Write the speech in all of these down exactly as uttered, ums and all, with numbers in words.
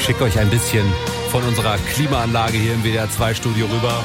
schicke euch ein bisschen von unserer Klimaanlage hier im W D R zwei Studio rüber.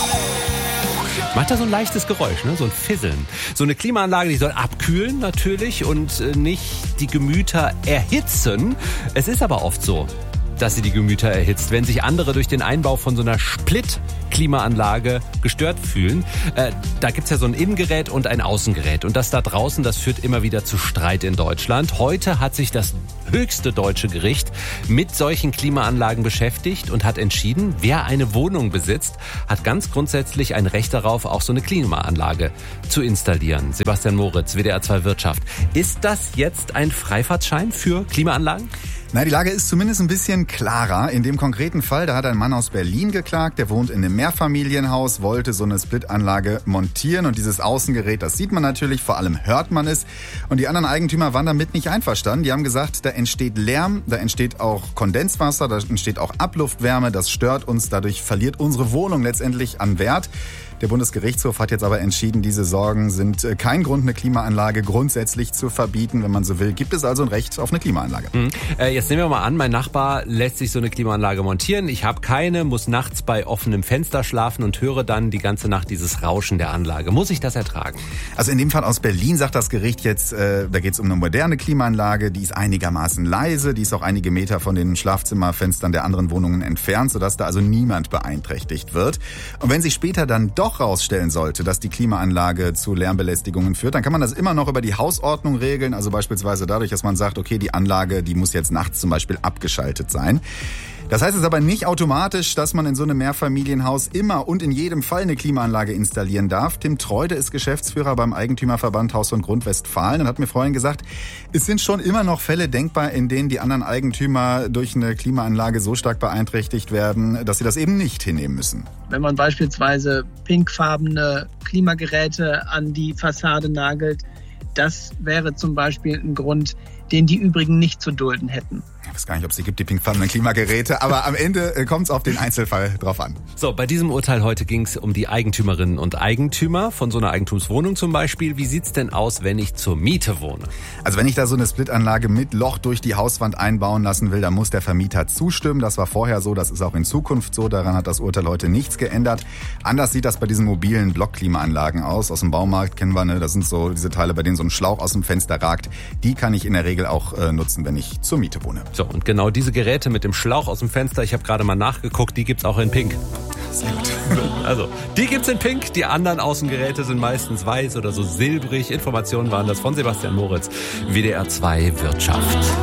Macht da so ein leichtes Geräusch, ne? So ein Fisseln. So eine Klimaanlage, die soll abkühlen natürlich und nicht die Gemüter erhitzen. Es ist aber oft so, dass sie die Gemüter erhitzt, wenn sich andere durch den Einbau von so einer Split-Klimaanlage gestört fühlen. Äh, da gibt's ja so ein Innengerät und ein Außengerät. Und das da draußen, das führt immer wieder zu Streit in Deutschland. Heute hat sich das höchste deutsche Gericht mit solchen Klimaanlagen beschäftigt und hat entschieden, wer eine Wohnung besitzt, hat ganz grundsätzlich ein Recht darauf, auch so eine Klimaanlage zu installieren. Sebastian Moritz, W D R zwei Wirtschaft. Ist das jetzt ein Freifahrtschein für Klimaanlagen? Na, die Lage ist zumindest ein bisschen klarer. In dem konkreten Fall, da hat ein Mann aus Berlin geklagt, der wohnt in einem Mehrfamilienhaus, wollte so eine Splitanlage montieren und dieses Außengerät, das sieht man natürlich, vor allem hört man es. Und die anderen Eigentümer waren damit nicht einverstanden. Die haben gesagt, da entsteht Lärm, da entsteht auch Kondenswasser, da entsteht auch Abluftwärme, das stört uns, dadurch verliert unsere Wohnung letztendlich an Wert. Der Bundesgerichtshof hat jetzt aber entschieden, diese Sorgen sind kein Grund, eine Klimaanlage grundsätzlich zu verbieten. Wenn man so will, gibt es also ein Recht auf eine Klimaanlage. Mhm. Äh, jetzt nehmen wir mal an, mein Nachbar lässt sich so eine Klimaanlage montieren. Ich habe keine, muss nachts bei offenem Fenster schlafen und höre dann die ganze Nacht dieses Rauschen der Anlage. Muss ich das ertragen? Also in dem Fall aus Berlin sagt das Gericht jetzt, äh, da geht es um eine moderne Klimaanlage, die ist einigermaßen leise, die ist auch einige Meter von den Schlafzimmerfenstern der anderen Wohnungen entfernt, sodass da also niemand beeinträchtigt wird. Und wenn sich später dann doch rausstellen sollte, dass die Klimaanlage zu Lärmbelästigungen führt, dann kann man das immer noch über die Hausordnung regeln, also beispielsweise dadurch, dass man sagt, okay, die Anlage, die muss jetzt nachts zum Beispiel abgeschaltet sein. Das heißt es aber nicht automatisch, dass man in so einem Mehrfamilienhaus immer und in jedem Fall eine Klimaanlage installieren darf. Tim Treude ist Geschäftsführer beim Eigentümerverband Haus und Grund Westfalen und hat mir vorhin gesagt, es sind schon immer noch Fälle denkbar, in denen die anderen Eigentümer durch eine Klimaanlage so stark beeinträchtigt werden, dass sie das eben nicht hinnehmen müssen. Wenn man beispielsweise pinkfarbene Klimageräte an die Fassade nagelt, das wäre zum Beispiel ein Grund, den die übrigen nicht zu dulden hätten. Ich weiß gar nicht, ob es die gibt, die pinkfarbenen Klimageräte, aber am Ende kommt es auf den Einzelfall drauf an. So, bei diesem Urteil heute ging es um die Eigentümerinnen und Eigentümer von so einer Eigentumswohnung zum Beispiel. Wie sieht's denn aus, wenn ich zur Miete wohne? Also wenn ich da so eine Splitanlage mit Loch durch die Hauswand einbauen lassen will, dann muss der Vermieter zustimmen. Das war vorher so, das ist auch in Zukunft so. Daran hat das Urteil heute nichts geändert. Anders sieht das bei diesen mobilen Blockklimaanlagen aus. Aus dem Baumarkt kennen wir, ne? Das sind so diese Teile, bei denen so ein Schlauch aus dem Fenster ragt. Die kann ich in der Regel auch äh, nutzen, wenn ich zur Miete wohne. So, und genau diese Geräte mit dem Schlauch aus dem Fenster, ich habe gerade mal nachgeguckt, die gibt's auch in Pink. Sehr gut. Also, die gibt's in Pink, die anderen Außengeräte sind meistens weiß oder so silbrig. Informationen waren das von Sebastian Moritz, W D R zwei Wirtschaft.